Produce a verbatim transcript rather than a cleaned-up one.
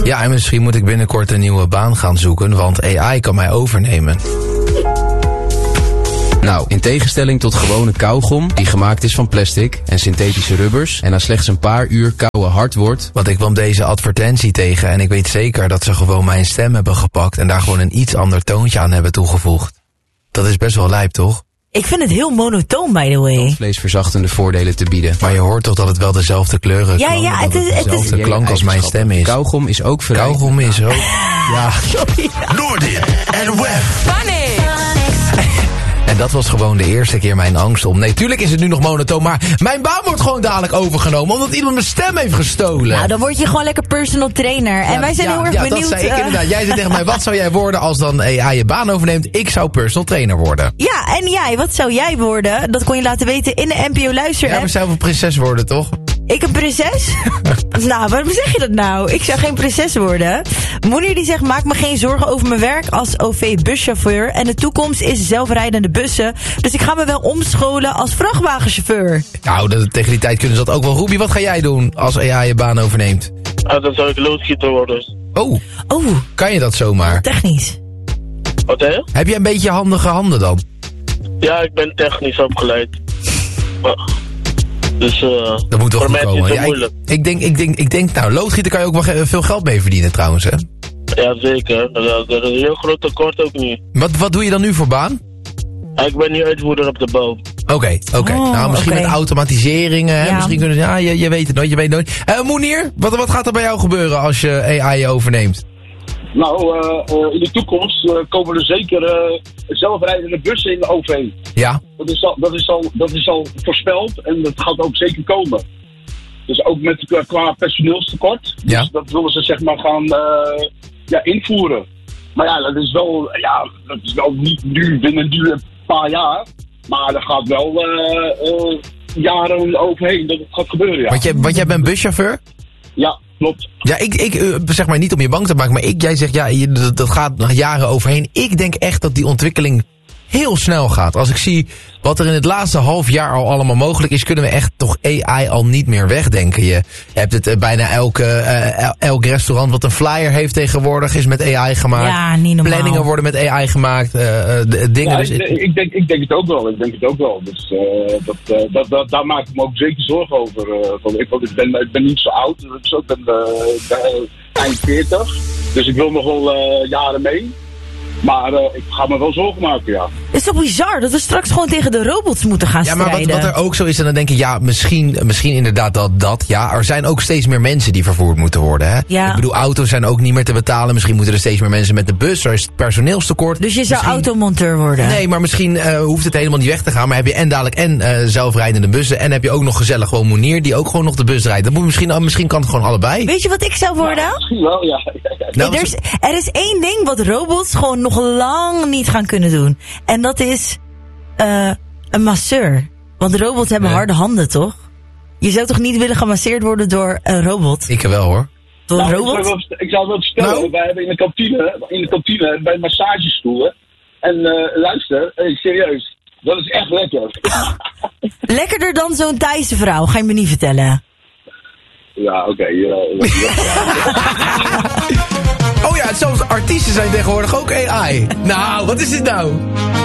Ja, en misschien moet ik binnenkort een nieuwe baan gaan zoeken, want A I kan mij overnemen. Nou, in tegenstelling tot gewone kauwgom, die gemaakt is van plastic en synthetische rubbers en na slechts een paar uur kauwen hard wordt. Want ik kwam deze advertentie tegen en ik weet zeker dat ze gewoon mijn stem hebben gepakt en daar gewoon een iets ander toontje aan hebben toegevoegd. Dat is best wel lijp, toch? Ik vind het heel monotoon, by the way. Vleesverzachtende voordelen te bieden. Maar je hoort toch dat het wel dezelfde kleuren Ja, ja, het is, het dezelfde is klank als mijn stem is. Kauwgom is ook verrijkt. Kauwgom is ook... Ja. Noordin en Web. Funny! En dat was gewoon de eerste keer mijn angst om. Nee, tuurlijk is het nu nog monotoon, maar mijn baan wordt gewoon dadelijk overgenomen omdat iemand mijn stem heeft gestolen. Nou, dan word je gewoon lekker personal trainer. En ja, wij zijn ja, heel erg ja, benieuwd. Dat zei ik uh... inderdaad. Jij zei tegen mij, wat zou jij worden als dan A I je baan overneemt? Ik zou personal trainer worden. Ja, en jij, wat zou jij worden? Dat kon je laten weten in de N P O Luister app. Jij zou een prinses worden, toch? Ik een prinses? Nou, waarom zeg je dat nou? Ik zou geen prinses worden. Moeder die zegt, maak me geen zorgen over mijn werk als O V-buschauffeur. En de toekomst is zelfrijdende bussen. Dus ik ga me wel omscholen als vrachtwagenchauffeur. Nou, dat, tegen die tijd kunnen ze dat ook wel. Ruby, wat ga jij doen als A I je baan overneemt? Ah, dan zou ik loodgieter worden. Oh, Oh, kan je dat zomaar? technisch. Wat hè? Heb je een beetje handige handen dan? Ja, ik ben technisch opgeleid. Maar, dus eh Dat moet wel voor goed mij is het komen. zo Ja, ik, moeilijk. ik, denk, ik, denk, ik denk, nou, loodgieter kan je ook wel ge- veel geld mee verdienen trouwens, hè? Ja, zeker. Dat, dat is een heel groot tekort ook niet. Wat, wat doe je dan nu voor baan? Ah, ik ben nu uitvoerder op de bouw. Oké, okay, oké. Okay. Oh, nou, misschien okay. met automatiseringen, hè? Ja. Misschien kunnen ze, ja, je, je weet het nooit, je weet nooit. Uh, Moenier, wat, wat gaat er bij jou gebeuren als je A I je overneemt? Nou, uh, uh, in de toekomst uh, komen er zeker uh, zelfrijdende bussen in de O V. Ja? Dat is, al, dat, is al, dat is al voorspeld en dat gaat ook zeker komen. Dus ook met, uh, qua personeelstekort. Ja. Dus dat willen ze zeg maar gaan uh, ja, invoeren. Maar ja, dat is wel, ja, dat is wel niet nu binnen nu een paar jaar. Maar er gaat wel uh, uh, jaren overheen dat het gaat gebeuren, ja. Want, jij, want jij bent buschauffeur? Ja, klopt. Ja, ik, ik uh, zeg maar niet om je bang te maken, maar ik, jij zegt ja, je, dat, dat gaat nog jaren overheen. Ik denk echt dat die ontwikkeling heel snel gaat. Als ik zie wat er in het laatste half jaar al allemaal mogelijk is, kunnen we echt toch A I al niet meer wegdenken. Je hebt het uh, bijna elke, uh, elk restaurant wat een flyer heeft tegenwoordig is met A I gemaakt. Ja, niet normaal. Planningen worden met A I gemaakt. Uh, uh, dingen. Ja, dus ik, ik, denk, ik denk het ook wel. Ik denk het ook wel. Dus uh, dat, uh, dat, dat, daar maak ik me ook zeker zorgen over. Uh, want ik, want ik, ben, ik ben niet zo oud. Dus ik ben uh, ben eind veertig. Dus ik wil nog wel uh, jaren mee. Maar uh, ik ga me wel zorgen maken, ja. Het is toch bizar dat we straks gewoon tegen de robots moeten gaan Ja, strijden. maar wat, wat er ook zo is, en dan denk ik, ja, misschien, misschien inderdaad dat, dat. Ja, er zijn ook steeds meer mensen die vervoerd moeten worden, hè. Ja. Ik bedoel, auto's zijn ook niet meer te betalen. Misschien moeten er steeds meer mensen met de bus. Er is personeelstekort. Dus je zou Misschien- automonteur worden? Nee, maar misschien uh, hoeft het helemaal niet weg te gaan. Maar heb je en dadelijk en uh, zelfrijdende bussen. En heb je ook nog gezellig gewoon Moenier die ook gewoon nog de bus rijdt. Dat moet misschien, uh, misschien kan het gewoon allebei. Weet je wat ik zou worden? Misschien wel, ja. ja, ja. Nou, er, is, er is één ding wat robots gewoon nog lang niet gaan kunnen doen. En dat is uh, een masseur. Want robots hebben Ja. harde handen, toch? Je zou toch niet willen gemasseerd worden door een robot? Ik wel, hoor. Door een Nou, ik, zou robot? wel, ik zou wel vertellen, Nou? wij hebben in de kantine, in de kantine bij massagestoelen. En uh, luister, hey, serieus, dat is echt lekker. Lekkerder dan zo'n Thaise vrouw, ga je me niet vertellen. Ja, oké. Okay, uh, Oh ja, zelfs artiesten zijn tegenwoordig ook A I. Nou, wat is dit nou?